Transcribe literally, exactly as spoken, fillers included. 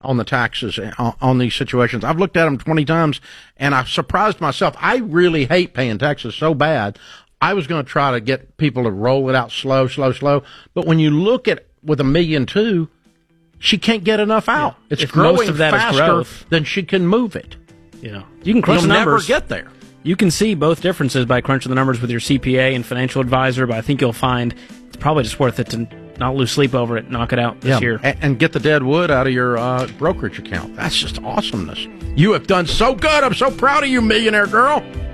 on the taxes on, on these situations. I've looked at them twenty times, and I've surprised myself. I really hate paying taxes so bad. I was going to try to get people to roll it out slow, slow, slow. But when you look at with a million two, she can't get enough out. Yeah. It's if growing most of that faster is growth, than she can move it. Yeah, you can crunch You'll the numbers. never get there. You can see both differences by crunching the numbers with your C P A and financial advisor, but I think you'll find it's probably just worth it to not lose sleep over it, knock it out this yeah. year. And, and get the dead wood out of your uh, brokerage account. That's just awesomeness. You have done so good. I'm so proud of you, millionaire girl.